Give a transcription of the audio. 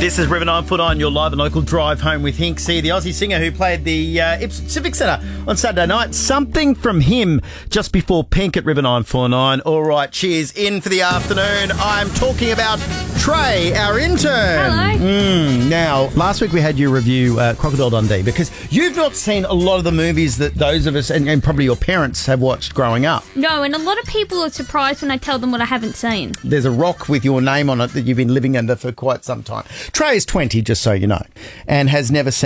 This is River 949, your live and local drive home with Hinksy, the Aussie singer who played the Ipswich Civic Centre on Saturday night. Something from him just before Pink at River 949. All right, cheers. In for the afternoon. I'm talking about Trey, our intern. Hello. Now, last week we had you review Crocodile Dundee because you've not seen a lot of the movies that those of us and probably your parents have watched growing up. No, and a lot of people are surprised when I tell them what I haven't seen. There's a rock with your name on it that you've been living under for quite some time. Trey is 20, just so you know, and has never seen